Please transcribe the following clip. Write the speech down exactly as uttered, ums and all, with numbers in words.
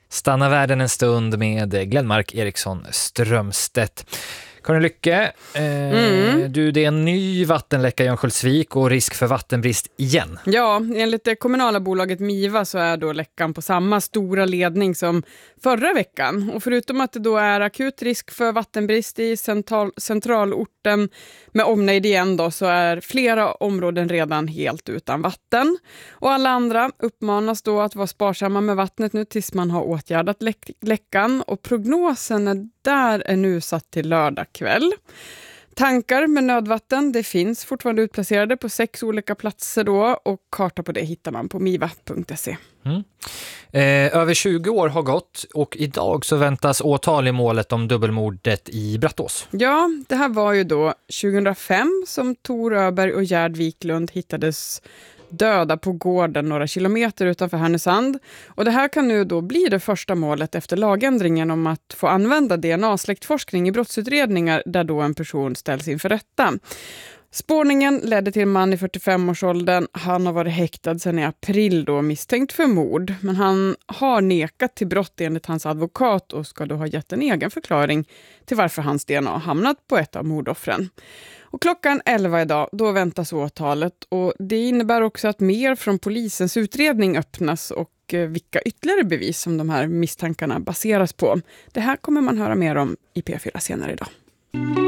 Stanna världen en stund med Glenmark Eriksson Strömstedt. Karin Lycke, eh, mm. du, det är en ny vattenläcka i Örnsköldsvik och risk för vattenbrist igen. Ja, enligt det kommunala bolaget Miva så är då läckan på samma stora ledning som förra veckan. Och förutom att det då är akut risk för vattenbrist i central, centralorten med omnejd igen då, så är flera områden redan helt utan vatten. Och alla andra uppmanas då att vara sparsamma med vattnet nu tills man har åtgärdat läck- läckan. Och prognosen är där är nu satt till lördag kväll. Tankar med nödvatten, det finns fortfarande utplacerade på sex olika platser då, och karta på det hittar man på miva punkt se. Mm. Eh, över tjugo år har gått och idag så väntas åtal i målet om dubbelmordet i Brattås. Ja, det här var ju då tjugohundrafem som Tor Öberg och Gerd Wiklund hittades döda på gården några kilometer utanför Härnösand. Och det här kan nu då bli det första målet efter lagändringen om att få använda D N A-släktforskning i brottsutredningar där då en person ställs inför rätta. Spårningen ledde till en man i fyrtiofem-årsåldern. Han har varit häktad sedan i april då misstänkt för mord. Men han har nekat till brott enligt hans advokat och ska då ha gett en egen förklaring till varför hans D N A hamnat på ett av mordoffren. Och klockan elva idag, då väntas åtalet, och det innebär också att mer från polisens utredning öppnas och vilka ytterligare bevis som de här misstankarna baseras på. Det här kommer man höra mer om i P fyra senare idag.